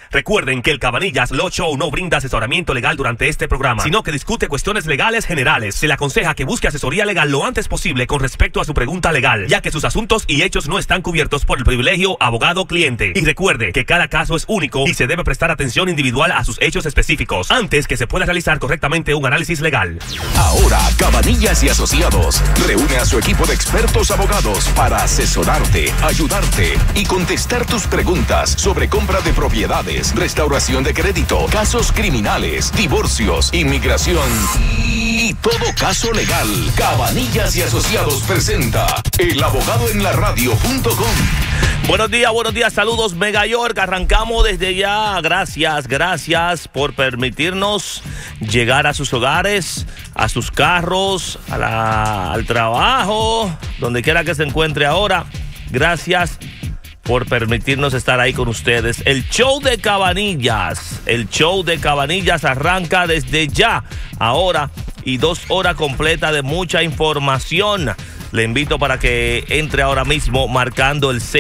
Recuerden que el Cabanillas Law Show no brinda asesoramiento legal durante este programa, sino que discute cuestiones legales generales. Se le aconseja que busque asesoría legal lo antes posible con respecto a su pregunta legal, ya que sus asuntos y hechos no están cubiertos por el privilegio abogado-cliente. Y recuerde que cada caso es único y se debe prestar atención individual a sus hechos específicos antes que se pueda realizar correctamente un análisis legal. Ahora, Cabanillas y Asociados reúne a su equipo de expertos abogados para asesorarte, ayudarte y contestar tus preguntas sobre compra de propiedades, restauración de crédito, casos criminales, divorcios, inmigración y todo caso legal. Cabanillas y Asociados presenta elabogadoenlaradio.com. Buenos días, saludos Mega York, arrancamos desde ya, gracias por permitirnos llegar a sus hogares, a sus carros, al trabajo, donde quiera que se encuentre ahora. Gracias por permitirnos estar ahí con ustedes. El show de Cabanillas arranca desde ya, ahora, y 2 horas completas de mucha información. Le invito para que entre ahora mismo marcando el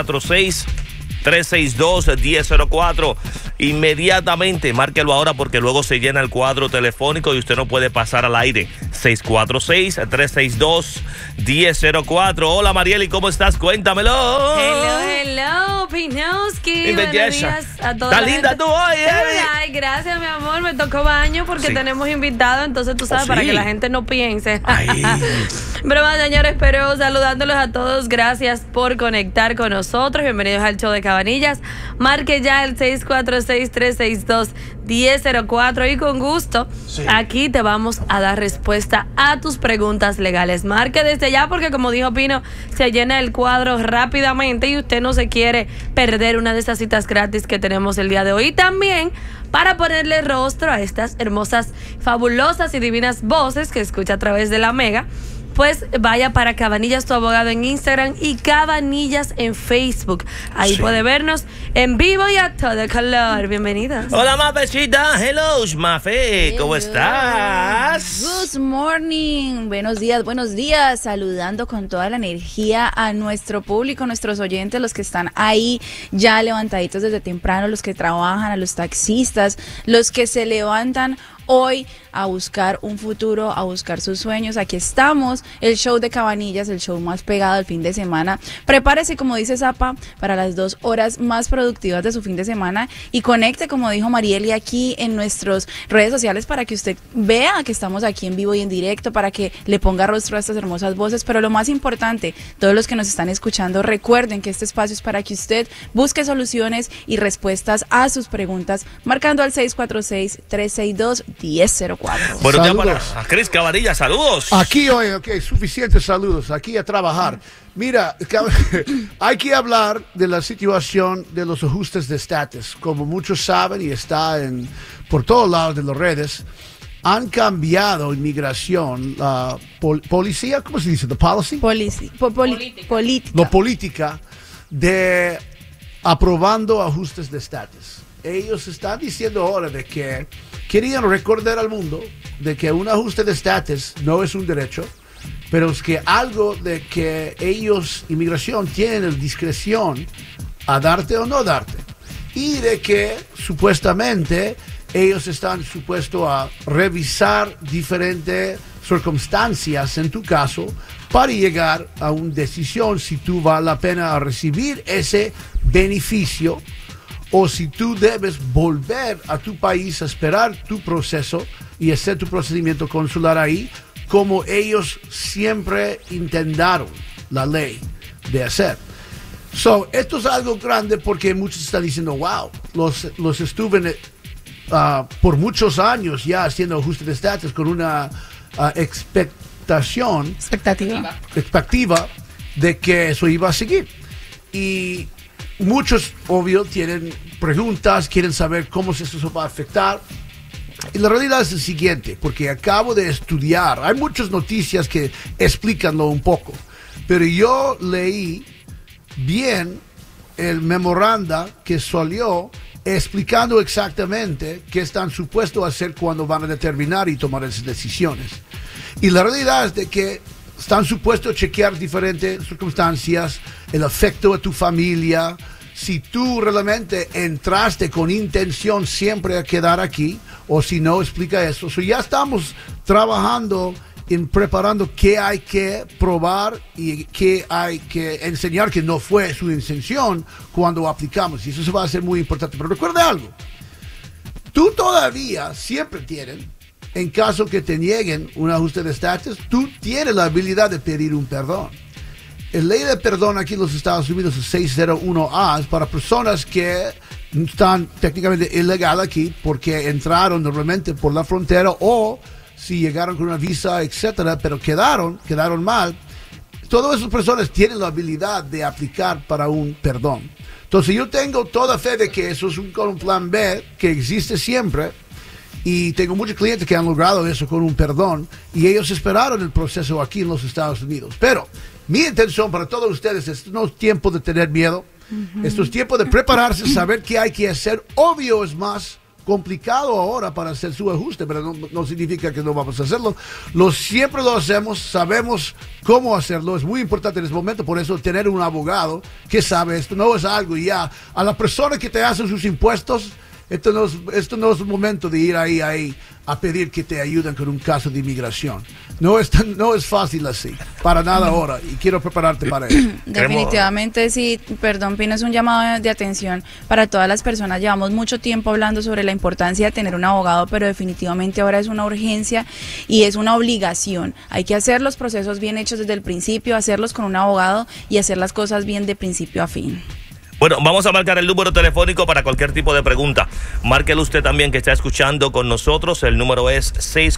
646-362-1004. Inmediatamente, márquelo ahora porque luego se llena el cuadro telefónico y usted no puede pasar al aire. 646-362-1004. Hola Marieli, ¿cómo estás? Cuéntamelo. Hello, Pinowski. Buenos días a todos. Está linda tú hoy, Ay, gracias, mi amor. Me tocó baño porque tenemos invitados, entonces tú sabes, para que la gente no piense. Broma, señores, pero saludándolos a todos. Gracias por conectar con nosotros. Bienvenidos al show de Cabanillas. Marque ya el 646-362-1004 y con gusto aquí te vamos a dar respuesta a tus preguntas legales. Marque desde ya porque, como dijo Pino, se llena el cuadro rápidamente y usted no se quiere perder una de esas citas gratis que tenemos el día de hoy. Y también para ponerle rostro a estas hermosas, fabulosas y divinas voces que escucha a través de la Mega, pues vaya para Cabanillas, tu abogado en Instagram y Cabanillas en Facebook. Ahí puede vernos en vivo y a todo color. Bienvenidos. Hola, Mafecita. Hello, Mafe. ¿Cómo estás? Good morning. Buenos días. Saludando con toda la energía a nuestro público, nuestros oyentes, los que están ahí ya levantaditos desde temprano, los que trabajan, a los taxistas, los que se levantan hoy a buscar un futuro, a buscar sus sueños. Aquí estamos, el show de Cabanillas, el show más pegado del fin de semana. Prepárese, como dice Zapa, para las 2 horas más productivas de su fin de semana y conecte, como dijo Marieli, aquí en nuestras redes sociales para que usted vea que estamos aquí en vivo y en directo, para que le ponga rostro a estas hermosas voces. Pero lo más importante, todos los que nos están escuchando, recuerden que este espacio es para que usted busque soluciones y respuestas a sus preguntas, marcando al 646-362-1004. Buenos días para Cris Cabanillas, saludos. Aquí hoy, suficientes saludos, aquí a trabajar. Mira, hay que hablar de la situación de los ajustes de estatus. Como muchos saben y está por todos lados de las redes, han cambiado inmigración, policía, ¿cómo se dice? ¿The policy? Política. La política de aprobando ajustes de estatus. Ellos están diciendo ahora de que querían recordar al mundo de que un ajuste de estatus no es un derecho, pero es que algo de que ellos, inmigración, tienen la discreción a darte o no darte. Y de que supuestamente ellos están supuestos a revisar diferentes circunstancias en tu caso para llegar a una decisión si tú vale la pena recibir ese beneficio o si tú debes volver a tu país a esperar tu proceso y hacer tu procedimiento consular ahí, como ellos siempre intentaron la ley de hacer. Esto es algo grande porque muchos están diciendo, wow, los estuve por muchos años ya haciendo ajustes de estatus con una expectativa de que eso iba a seguir. Y muchos, obvio, tienen preguntas, quieren saber cómo eso va a afectar. Y la realidad es el siguiente, porque acabo de estudiar, hay muchas noticias que explicanlo un poco, pero yo leí bien el memoranda que salió explicando exactamente qué están supuestos a hacer cuando van a determinar y tomar esas decisiones. Y la realidad es de que están supuestos a chequear diferentes circunstancias, el efecto de tu familia, si tú realmente entraste con intención siempre a quedar aquí, o si no, explica eso. So, ya estamos trabajando en preparando qué hay que probar y qué hay que enseñar que no fue su intención cuando aplicamos. Y eso se va a hacer muy importante. Pero recuerda algo. Tú todavía siempre tienes, en caso que te nieguen un ajuste de estatus, tú tienes la habilidad de pedir un perdón. La ley de perdón aquí en los Estados Unidos es 601A, es para personas que están técnicamente ilegal aquí porque entraron normalmente por la frontera o si llegaron con una visa, etcétera, pero quedaron mal. Todas esas personas tienen la habilidad de aplicar para un perdón. Entonces yo tengo toda fe de que eso es un plan B que existe siempre. Y tengo muchos clientes que han logrado eso con un perdón y ellos esperaron el proceso aquí en los Estados Unidos. Pero mi intención para todos ustedes es no es tiempo de tener miedo, esto es tiempo de prepararse, saber qué hay que hacer. Obvio es más complicado ahora para hacer su ajuste, pero no significa que no vamos a hacerlo. Siempre lo hacemos, sabemos cómo hacerlo, es muy importante en este momento, por eso tener un abogado que sabe esto, no es algo ya. A la persona que te hace sus impuestos, esto no es un momento de ir ahí a pedir que te ayuden con un caso de inmigración. No es fácil así, para nada ahora, y quiero prepararte para eso. Definitivamente sí, perdón, Pino, es un llamado de atención para todas las personas. Llevamos mucho tiempo hablando sobre la importancia de tener un abogado, pero definitivamente ahora es una urgencia y es una obligación. Hay que hacer los procesos bien hechos desde el principio, hacerlos con un abogado y hacer las cosas bien de principio a fin. Bueno, vamos a marcar el número telefónico para cualquier tipo de pregunta. Márquelo usted también que está escuchando con nosotros. El número es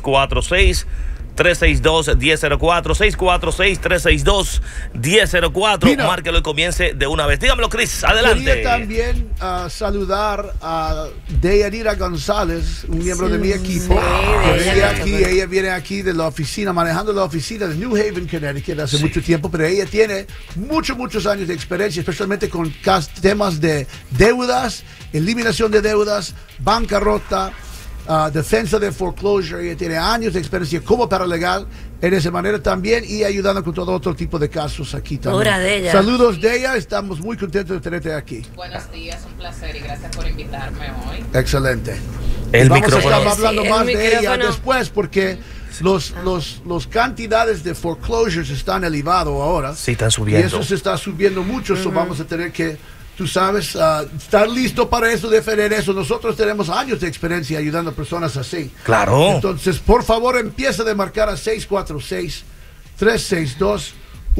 646-362-1004. 646-362-1004. Márquelo y comience de una vez. Dígamelo, Chris, adelante. Quería también saludar a Deyanira González, un miembro de mi equipo. Ella viene aquí de la oficina, manejando la oficina de New Haven, Connecticut, hace mucho tiempo, pero ella tiene muchos años de experiencia, especialmente con temas de deudas, eliminación de deudas, bancarrota, defensa de foreclosure. Ella tiene años de experiencia como paralegal en esa manera también y ayudando con todo otro tipo de casos aquí también. Saludos de ella, estamos muy contentos de tenerte aquí. Buenos días, un placer y gracias por invitarme hoy. Excelente. Vamos a estar hablando más de ella después porque los cantidades de foreclosures están elevados ahora. Sí, están subiendo. Y eso se está subiendo mucho, so vamos a tener que, tú sabes, estar listo para eso, defender eso. Nosotros tenemos años de experiencia ayudando a personas así. Claro. Entonces, por favor, empieza de marcar a 646-362-1004.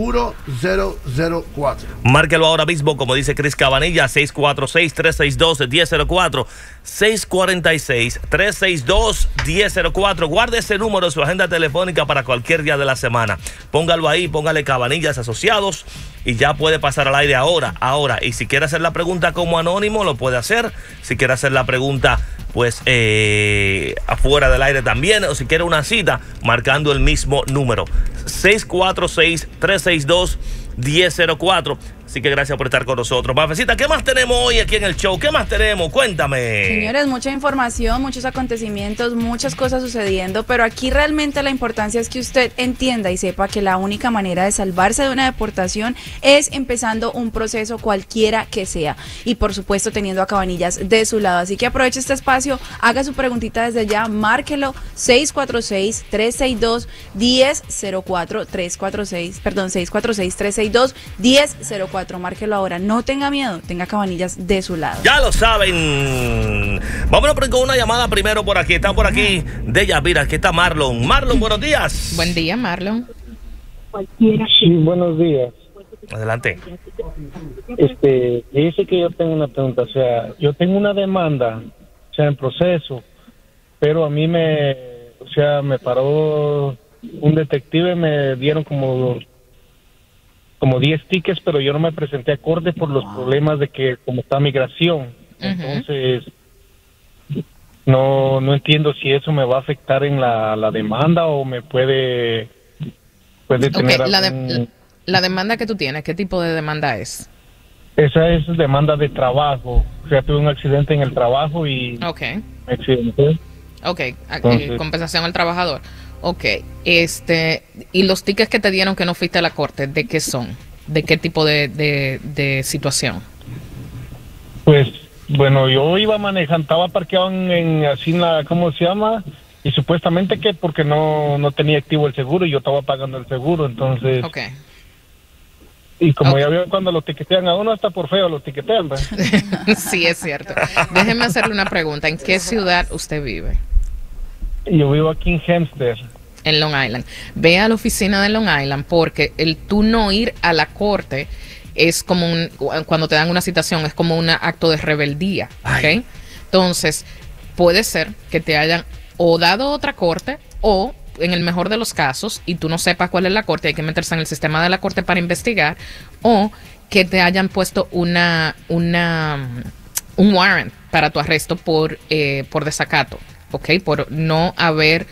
Márquelo ahora mismo, como dice Chris Cabanilla, 646-362-1004. 646-362-1004. Guarde ese número en su agenda telefónica para cualquier día de la semana. Póngalo ahí, póngale Cabanillas Asociados y ya puede pasar al aire ahora. Y si quiere hacer la pregunta como anónimo, lo puede hacer. Si quiere hacer la pregunta, pues afuera del aire también, o si quiere una cita, marcando el mismo número, 646-362-1004. Así que gracias por estar con nosotros. Mafecita, ¿qué más tenemos hoy aquí en el show? ¿Qué más tenemos? Cuéntame. Señores, mucha información, muchos acontecimientos, muchas cosas sucediendo, pero aquí realmente la importancia es que usted entienda y sepa que la única manera de salvarse de una deportación es empezando un proceso cualquiera que sea. Y por supuesto teniendo a Cabanillas de su lado. Así que aproveche este espacio, haga su preguntita desde ya, márquelo 646-362-1004, 646-362-1004. Márquelo ahora, no tenga miedo, tenga Cabanillas de su lado. Ya lo saben. Vámonos con una llamada primero por aquí. Está por aquí Mira, aquí está Marlon. Marlon, buenos días. Buen día, Marlon. Sí, buenos días. Adelante. Dice que yo tengo una pregunta, o sea, yo tengo una demanda, o sea, en proceso, pero a mí me paró un detective, me dieron como 10 tickets, pero yo no me presenté a corte por los problemas de que como está migración. Entonces, no entiendo si eso me va a afectar en la demanda o me puede tener la demanda que tú tienes, ¿qué tipo de demanda es? Esa es demanda de trabajo. O sea, tuve un accidente en el trabajo y me accidenté. Entonces, compensación al trabajador. Y los tickets que te dieron que no fuiste a la corte, ¿de qué son? ¿De qué tipo de situación? Pues, bueno, yo iba manejando, estaba parqueado así en la, ¿cómo se llama? Y supuestamente que porque no tenía activo el seguro y yo estaba pagando el seguro, entonces... Ok. Y como ya veo cuando lo tiquetean a uno, hasta por feo lo tiquetean, ¿verdad? Sí, es cierto. Déjeme hacerle una pregunta. ¿En qué ciudad usted vive? Yo vivo aquí en Hempstead. En Long Island. Ve a la oficina de Long Island porque el tú no ir a la corte es como cuando te dan una citación, es como un acto de rebeldía. ¿Ok? Entonces, puede ser que te hayan o dado otra corte o, en el mejor de los casos, y tú no sepas cuál es la corte, hay que meterse en el sistema de la corte para investigar, o que te hayan puesto un warrant para tu arresto por desacato, ¿ok? Por no haber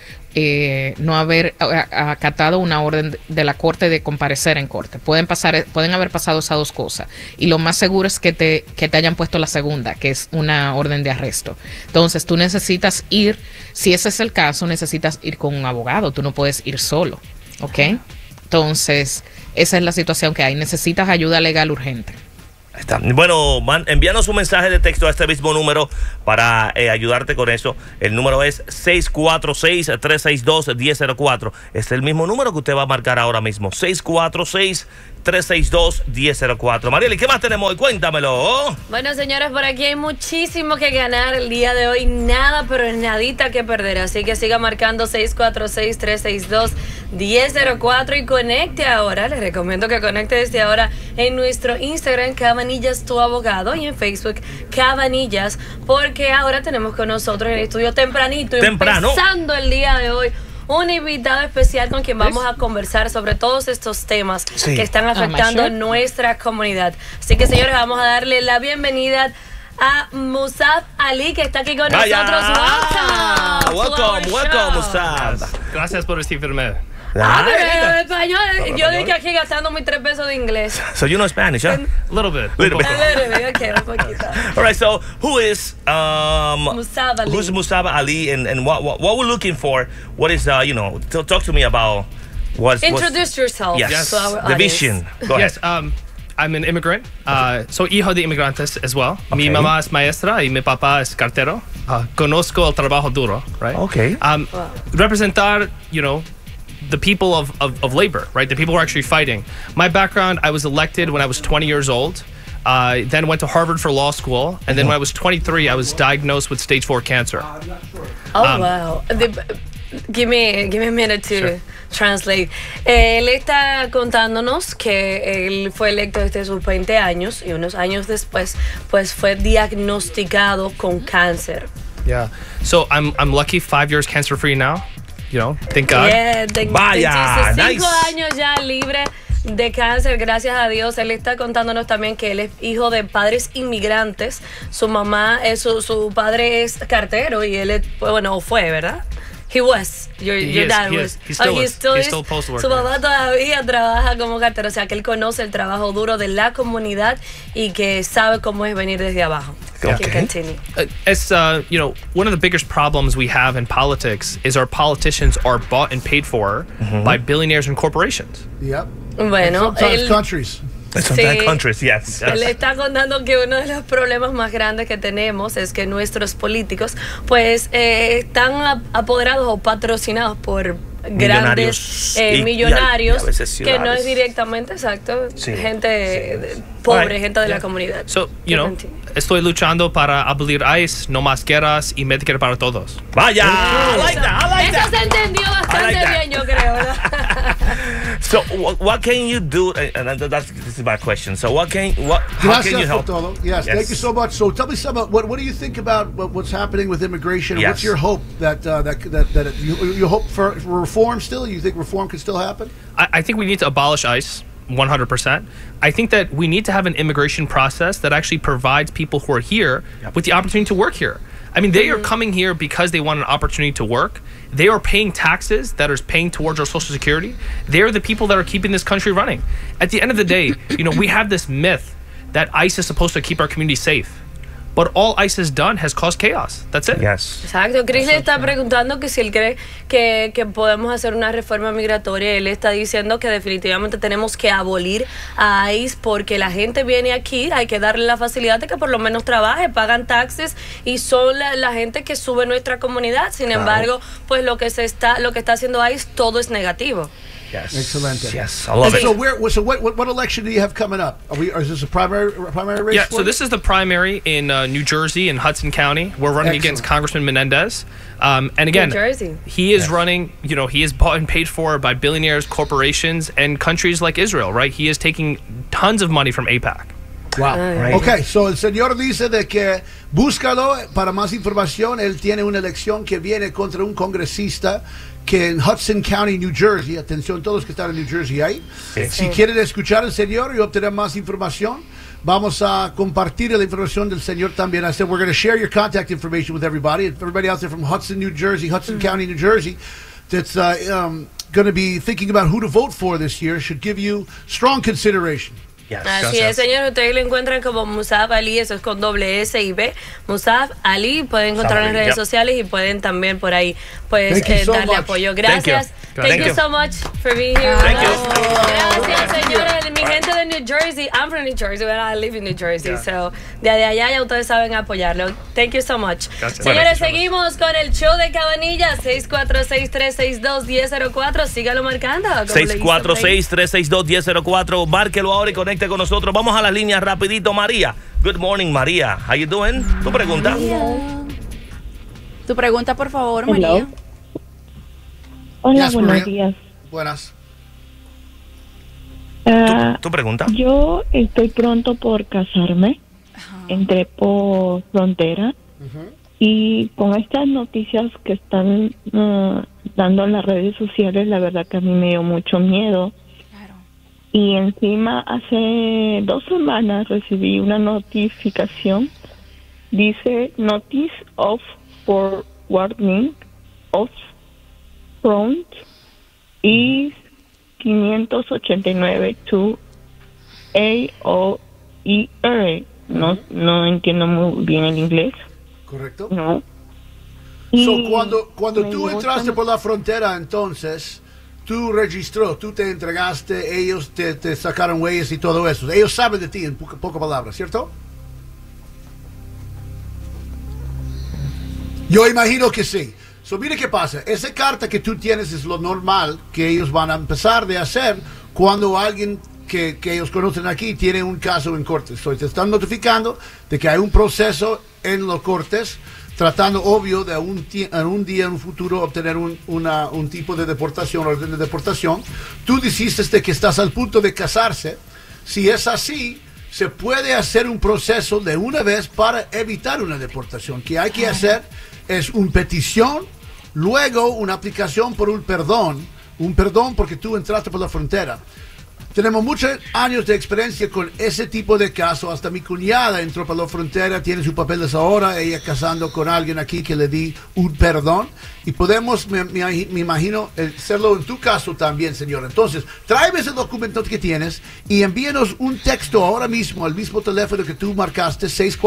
acatado una orden de la corte de comparecer en corte. Pueden haber pasado esas dos cosas. Y lo más seguro es que te hayan puesto la segunda, que es una orden de arresto. Entonces tú necesitas ir, si ese es el caso, necesitas ir con un abogado. Tú no puedes ir solo, ¿ok? Entonces, esa es la situación que hay. Necesitas ayuda legal urgente. Está. Bueno, envíanos un mensaje de texto a este mismo número para ayudarte con eso. El número es 646-362-1004. Es el mismo número que usted va a marcar ahora mismo. 646-362-1004. Marieli, ¿qué más tenemos hoy? Cuéntamelo. Bueno, señores, por aquí hay muchísimo que ganar el día de hoy. Nada, pero nadita que perder. Así que siga marcando 646-362-1004 y conecte ahora. Les recomiendo que conecte desde ahora en nuestro Instagram, Cabanillas Tu Abogado, y en Facebook, Cabanillas, porque ahora tenemos con nosotros en el estudio tempranito, empezando el día de hoy, un invitado especial con quien vamos a conversar sobre todos estos temas que están afectando a nuestra comunidad. Así que, señores, vamos a darle la bienvenida a Musab Ali, que está aquí con nosotros. Welcome, Musab. Gracias por recibirme. Pero en español, yo dije aquí gastando mis 3 pesos de inglés. So you know Spanish, huh? A little bit. Okay, un poquito. All right, so who is Musab Ali? Who's Musab Ali, and what we're looking for? What is talk to me about Introduce yourself. Yes, to our the audience. vision. Go ahead. Yes, I'm an immigrant. Soy hijo de inmigrantes as well. Mi mamá es maestra y mi papá es cartero. Conozco el trabajo duro, right? Okay. Representar, the people of labor, right? The people who are actually fighting. My background, I was elected when I was 20 years old. Then went to Harvard for law school. And then when I was 23, I was diagnosed with stage 4 cancer. Wow. Give me a minute to translate. Él está contándonos que él fue electo desde sus 20 años y unos años después pues fue diagnosticado con cáncer. Yeah. So I'm lucky, 5 years cancer free now. Thank God. Yeah, Vaya, 5 años ya libre de cáncer, gracias a Dios. Él está contándonos también que él es hijo de padres inmigrantes. Su mamá, su padre es cartero y él fue, ¿verdad? He was. Your dad was. He still is. He's still postal worker. Su papá todavía trabaja como cartero, o sea que él conoce el trabajo duro de la comunidad y que sabe cómo es venir desde abajo. Okay. Continue. It's one of the biggest problems we have in politics is our politicians are bought and paid for by billionaires and corporations. Yep. Bueno, sometimes countries. Sometimes countries, yes. Él está contando que uno de los problemas más grandes que tenemos es que nuestros políticos pues están apoderados o patrocinados por grandes millonarios que no es directamente gente pobre, gente de la comunidad. So, estoy luchando para abolir ICE, no más guerras y Medicare para todos. Vaya, I like that. Eso se entendió bastante bien, yo creo, ¿verdad? So what can you do? And this is my question. So how can you help? Todo. Yes, thank you so much. So tell me some about what do you think about what's happening with immigration? Yes. What's your hope that you hope for reform still? You think reform can still happen? I think we need to abolish ICE 100%. I think that we need to have an immigration process that actually provides people who are here with the opportunity to work here. I mean, they are coming here because they want an opportunity to work. They are paying taxes that are paying towards our Social Security. They are the people that are keeping this country running. At the end of the day, we have this myth that ICE is supposed to keep our community safe. But all ICE has done has caused chaos. That's it. Yes. Exacto. Chris le está preguntando que si él cree que podemos hacer una reforma migratoria. Él está diciendo que definitivamente tenemos que abolir a ICE porque la gente viene aquí, hay que darle la facilidad de que por lo menos trabaje, pagan taxes y son la gente que sube nuestra comunidad. Sin embargo, pues lo que está haciendo ICE todo es negativo. Yes. Excellent. Yes, I love it. So what election do you have coming up? Is this a primary race? Yeah, for so it? this is the primary in New Jersey in Hudson County. We're running against Congressman Menendez. And again, New Jersey. he is running, he is bought and paid for by billionaires, corporations, and countries like Israel, right? He is taking tons of money from AIPAC. Wow. Right. Ok, so el señor dice de que búscalo para más información. Él tiene una elección que viene contra un congresista que en Hudson County, New Jersey, atención todos que están en New Jersey ahí. Si quieren escuchar al señor y obtener más información, vamos a compartir la información del señor también. I said we're going to share your contact information with everybody. Everybody out there from Hudson, New Jersey, Hudson County, New Jersey, that's going to be thinking about who to vote for this year should give you strong consideration. Yes. Así es, señor. Ustedes lo encuentran como Musab Ali, eso es con doble S y B. Musab Ali, pueden encontrar en redes sociales y pueden también por ahí pues darle apoyo. Gracias. Thank you so much for being here. Gracias, señores. Mi gente de New Jersey, I'm from New Jersey, but I live in New Jersey, so desde allá ya ustedes saben apoyarlo. Thank you so much. Gracias. Señores, seguimos con el show de Cabanillas, 646-362-1004. Sígalo marcando. 646-362-1004. Márquelo ahora y conecte con nosotros. Vamos a las líneas rapidito. María. Good morning, María. How you doing? ¿Tu pregunta? Tu pregunta, por favor, Hello. María. Hola, Yes, buenos María. días. Buenas. ¿Tu pregunta? Yo estoy pronto por casarme. Entré por frontera. Y con estas noticias que están dando en las redes sociales, la verdad que a mí me dio mucho miedo. Claro. Y encima hace 2 semanas recibí una notificación. Dice Notice of Forwarding of Front is 589 to AOER. No entiendo muy bien el inglés. Correcto. No. So, Y cuando me tú llegó entraste esta- por la frontera, entonces, tú registró, tú te entregaste, ellos te sacaron huellas y todo eso. Ellos saben de ti en pocas palabras, ¿cierto? Yo imagino que sí. So, mire qué pasa. Esa carta que tú tienes es lo normal que ellos van a empezar de hacer cuando alguien que ellos conocen aquí tiene un caso en cortes. So, te están notificando de que hay un proceso en los cortes tratando, obvio, de en un día, en un futuro, obtener un tipo de deportación, orden de deportación. Tú dijiste que estás al punto de casarse. Si es así, se puede hacer un proceso de una vez para evitar una deportación. Que hay que hacer es una petición, luego una aplicación por un perdón porque tú entraste por la frontera. Tenemos muchos años de experiencia con ese tipo de casos. Hasta mi cuñada entró por la frontera, tiene sus papeles ahora, ella casando con alguien aquí que le di un perdón. Y podemos, me imagino, hacerlo en tu caso también, señor. Entonces, tráeme ese documento que tienes y envíenos un texto ahora mismo al mismo teléfono que tú marcaste,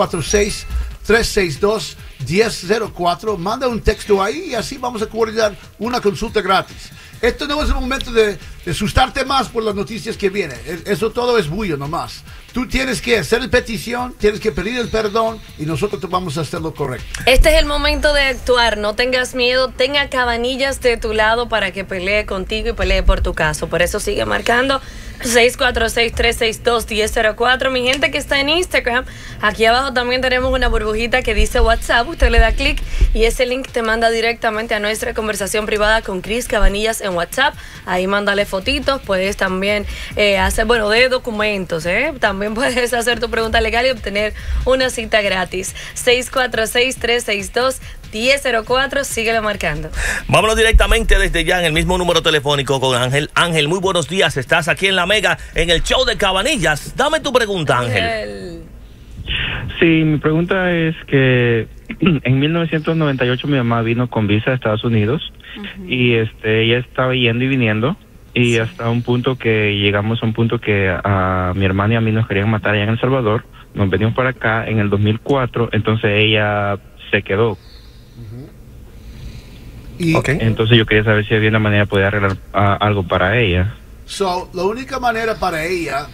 646-362-1004. Manda un texto ahí y así vamos a coordinar una consulta gratis. Esto no es el momento de asustarte más por las noticias que vienen. Eso todo es bullo nomás. Tú tienes que hacer la petición, tienes que pedir el perdón y nosotros te vamos a hacer lo correcto. Este es el momento de actuar, no tengas miedo, tenga Cabanillas de tu lado para que pelee contigo y pelee por tu caso. Por eso sigue marcando 646-362-1004. Mi gente que está en Instagram, aquí abajo también tenemos una burbujita que dice WhatsApp. Usted le da clic y ese link te manda directamente a nuestra conversación privada con Chris Cabanillas en WhatsApp. Ahí mándale fotitos, puedes también hacer, de documentos, también puedes hacer tu pregunta legal y obtener una cita gratis. 646-362-1004, síguelo marcando. Vámonos directamente desde ya en el mismo número telefónico con Ángel. Ángel, muy buenos días. Estás aquí en La Mega, en el show de Cabanillas. Dame tu pregunta, Ángel. Sí, mi pregunta es que en 1998 mi mamá vino con visa a Estados Unidos y ella estaba yendo y viniendo y hasta un punto que llegamos a un punto que a mi hermana y a mí nos querían matar allá en El Salvador nos venimos para acá en el 2004, entonces ella se quedó. Y entonces yo quería saber si había una manera de poder arreglar algo para ella. La única manera para ella,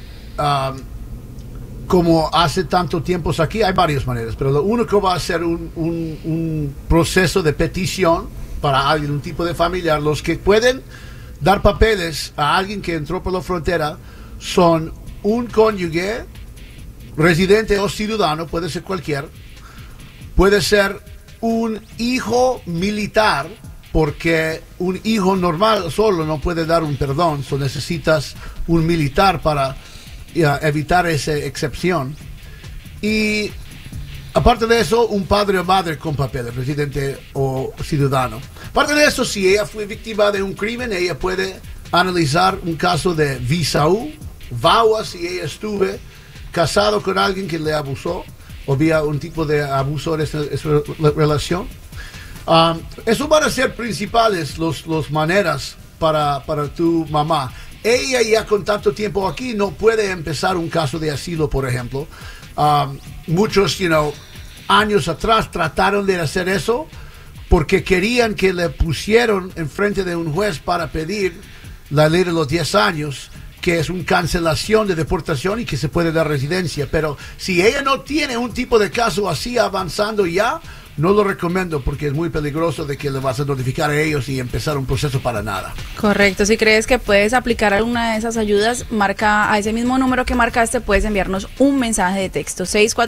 como hace tanto tiempo aquí, hay varias maneras, pero lo único va a ser un proceso de petición para alguien, un tipo de familiar. Los que pueden dar papeles a alguien que entró por la frontera son un cónyuge, residente o ciudadano, puede ser cualquier, puede ser un hijo militar, porque un hijo normal solo no puede dar un perdón, necesitas un militar para evitar esa excepción. Y aparte de eso, un padre o madre con papeles, residente o ciudadano. Aparte de eso, si ella fue víctima de un crimen, ella puede analizar un caso de visa U, VAWA, si ella estuve casado con alguien que le abusó o había un tipo de abuso en esa relación. Eso van a ser principales los maneras para tu mamá. Ella ya con tanto tiempo aquí no puede empezar un caso de asilo, por ejemplo. Muchos, años atrás trataron de hacer eso porque querían que le pusieron enfrente de un juez para pedir la ley de los 10 años, que es una cancelación de deportación y que se puede dar residencia. Pero si ella no tiene un tipo de caso así avanzando ya, no lo recomiendo porque es muy peligroso de que le vas a notificar a ellos y empezar un proceso para nada. Correcto. Si crees que puedes aplicar alguna de esas ayudas, marca a ese mismo número que marcaste, puedes enviarnos un mensaje de texto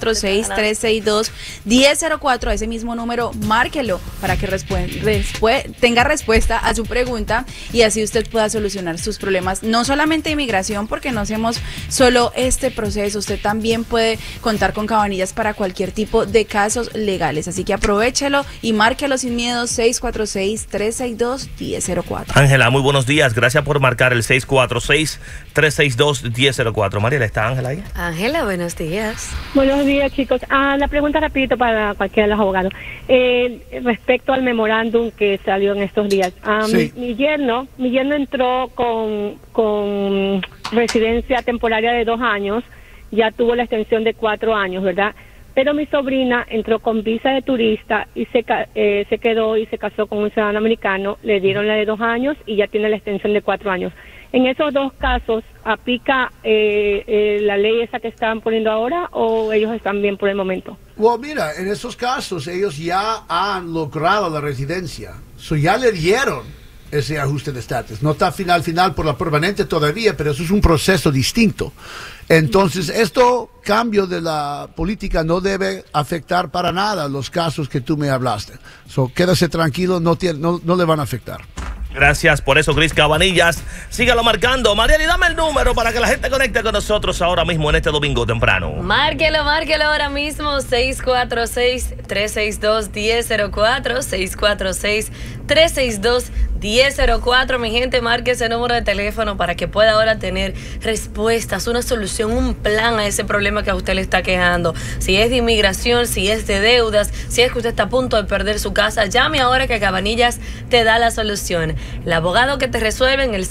646-362-1004. A ese mismo número, márquelo para que tenga respuesta a su pregunta y así usted pueda solucionar sus problemas, no solamente de inmigración, porque no hacemos solo este proceso. Usted también puede contar con Cabanillas para cualquier tipo de casos legales. Así que aprovéchelo y márquelo sin miedo, 646-362-1004. Ángela, muy buenos días. Gracias por marcar el 646-362-1004. Mariela, ¿está Ángela ahí? Ángela, buenos días. Buenos días, chicos. La pregunta rapidito para cualquiera de los abogados. Respecto al memorándum que salió en estos días. Sí. Mi yerno entró con residencia temporaria de 2 años, ya tuvo la extensión de 4 años, ¿verdad? Pero mi sobrina entró con visa de turista y se quedó y se casó con un ciudadano americano, le dieron la de 2 años y ya tiene la extensión de 4 años. En esos dos casos, ¿aplica la ley esa que están poniendo ahora o ellos están bien por el momento? Bueno, mira, en esos casos ellos ya han logrado la residencia, ya le dieron ese ajuste de estatus. No está final por la permanente todavía, pero eso es un proceso distinto. Entonces, cambio de la política no debe afectar para nada los casos que tú me hablaste. Quédese tranquilo, no le van a afectar. Gracias por eso, Cris Cabanillas. Sígalo marcando. Mariela, y dame el número para que la gente conecte con nosotros ahora mismo en este domingo temprano. Márquelo ahora mismo, 646-362-1004, 646-362-1004. Mi gente, marque ese número de teléfono para que pueda ahora tener respuestas, una solución, un plan a ese problema que a usted le está quejando. Si es de inmigración, si es de deudas, si es que usted está a punto de perder su casa, llame ahora que Cabanillas te da la solución. El abogado que te resuelve en el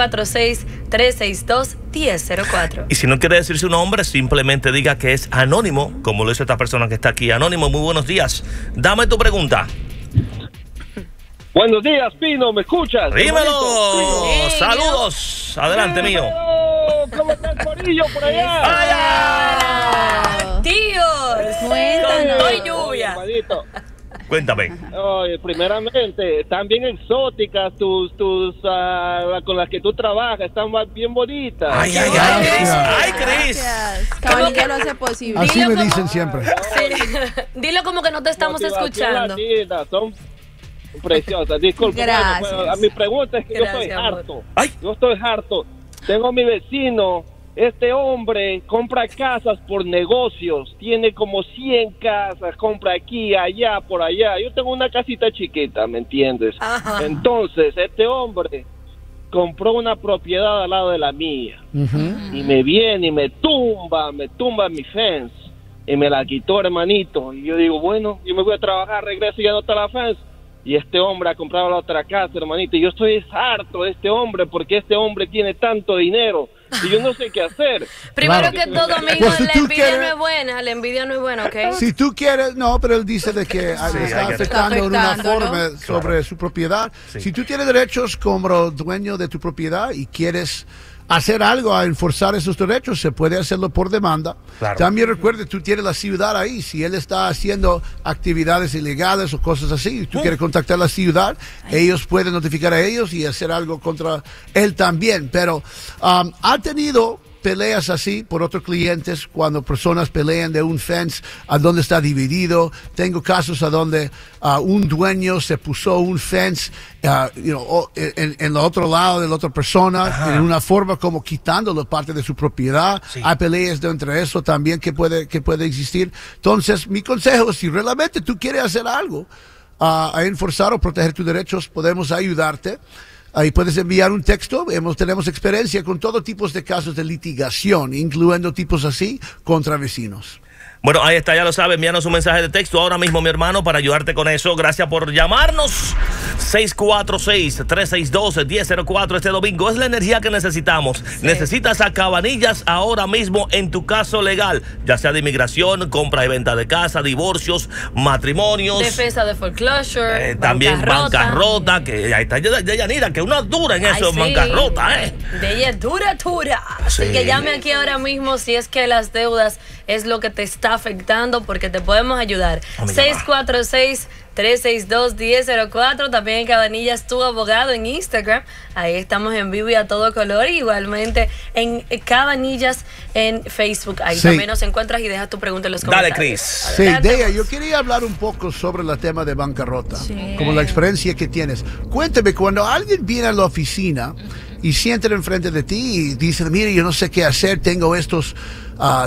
646-362-1004. Y si no quiere decir su nombre, simplemente diga que es anónimo, como lo hizo esta persona que está aquí. Anónimo, muy buenos días. Dame tu pregunta. Buenos días, Pino, ¿me escuchas? Dímelo. Saludos. Adelante, mío. ¿Cómo está el corillo por allá? ¡Hola! ¡Tíos! Cuéntanos. Con lluvia. Hermanito. Cuéntame. Primeramente, están bien exóticas tus con las que tú trabajas, están bien bonitas. Ay, Cris. Cabanillas lo hace posible. Así me dicen siempre. Sí. Dilo como que no te estamos escuchando. Latina, son preciosas. Disculpe. Gracias. Bueno, a mi pregunta es que Gracias, yo estoy amor. harto. Ay. Yo estoy harto. Tengo a mi vecino. Este hombre compra casas por negocios, tiene como 100 casas, compra aquí, allá, por allá. Yo tengo una casita chiquita, ¿me entiendes? Ajá. Entonces, este hombre compró una propiedad al lado de la mía y me viene y me tumba mi fence y me la quitó, hermanito. Y yo digo, bueno, yo me voy a trabajar, regreso y ya no está la fence. Y este hombre ha comprado la otra casa, hermanito. Y yo estoy harto de este hombre porque este hombre tiene tanto dinero y yo no sé qué hacer. Primero Claro. que todo, amigo, Pues si la tú envidia quieres- no es buena, la envidia no es buena, ¿ok? Si tú quieres, no, pero él dice de que le hay está que- afectando de una afectando, ¿no? forma sobre su propiedad. Sí. Si tú tienes derechos como dueño de tu propiedad y quieres hacer algo a enforzar esos derechos, se puede hacerlo por demanda. Claro. También recuerde, tú tienes la ciudad ahí. Si él está haciendo actividades ilegales o cosas así, y tú quieres contactar a la ciudad, ellos pueden notificar a ellos y hacer algo contra él también. Pero ha tenido peleas así por otros clientes cuando personas pelean de un fence a donde está dividido. Tengo casos a donde un dueño se puso un fence en el otro lado de la otra persona, en una forma como quitándole parte de su propiedad. Sí. Hay peleas de entre eso también que puede existir. Entonces, mi consejo es, si realmente tú quieres hacer algo a enforzar o proteger tus derechos, podemos ayudarte. Ahí puedes enviar un texto. Tenemos experiencia con todo tipos de casos de litigación, incluyendo tipos así contra vecinos. Bueno, ahí está, ya lo sabes, envíanos un mensaje de texto ahora mismo, mi hermano, para ayudarte con eso. Gracias por llamarnos. 646-362-1004 este domingo. Es la energía que necesitamos. Necesitas a Cabanillas ahora mismo en tu caso legal, ya sea de inmigración, compra y venta de casa, divorcios, matrimonios. Defensa de foreclosure, También bancarrota, que ahí está Yanira, que una dura en eso, Ay, sí. bancarrota, ¿eh? De ella es dura. Así Sí. que llame aquí ahora mismo si es que las deudas es lo que te está afectando, porque te podemos ayudar. Oh, mi 646-362-1004. También en Cabanillas, tu abogado en Instagram. Ahí estamos en vivo y a todo color. Igualmente en Cabanillas en Facebook. Ahí Sí. también nos encuentras y dejas tu pregunta en los Dale, comentarios. Chris. Sí, Adelante, Deya, pues. yo quería hablar un poco sobre el tema de bancarrota, Sí. como la experiencia que tienes. Cuéntame, cuando alguien viene a la oficina y sienten enfrente de ti y dicen, mire, yo no sé qué hacer, tengo estos